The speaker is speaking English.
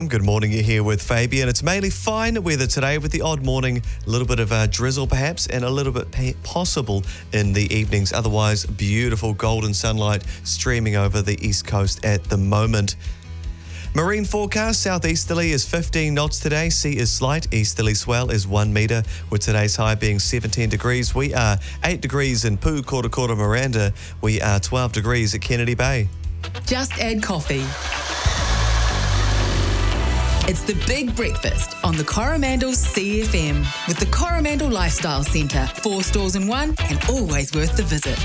Good morning, you're here with Fabian. It's mainly fine weather today with the odd morning, a little bit of drizzle perhaps, and a little bit possible in the evenings. Otherwise, beautiful golden sunlight streaming over the east coast at the moment. Marine forecast, southeasterly is 15 knots today. Sea is slight. Easterly swell is 1 metre, with today's high being 17 degrees. We are 8 degrees in Pu'u Miranda. We are 12 degrees at Kennedy Bay. Just add coffee. It's the Big Breakfast on the Coromandel CFM with the Coromandel Lifestyle Centre. 4 stores in one and always worth the visit.